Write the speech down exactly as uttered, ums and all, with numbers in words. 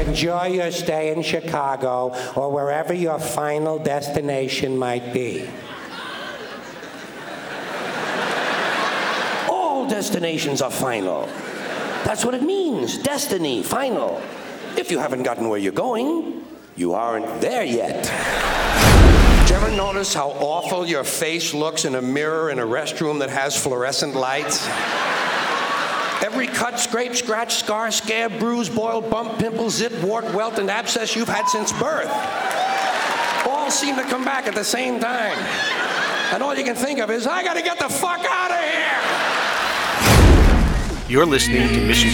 enjoy your stay in Chicago or wherever your final destination might be. All destinations are final. That's what it means. Destiny, final. If you haven't gotten where you're going, you aren't there yet. Did you ever notice how awful your face looks in a mirror in a restroom that has fluorescent lights? Every cut, scrape, scratch, scar, scab, bruise, boil, bump, pimple, zit, wart, welt, and abscess you've had since birth all seem to come back at the same time. And all you can think of is, I gotta get the fuck out of here! You're listening to Mission